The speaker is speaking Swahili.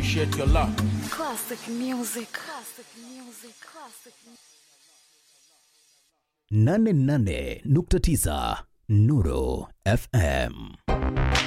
appreciate your love. Classic music. Classic music. Classic music. 88.9 Nuru FM.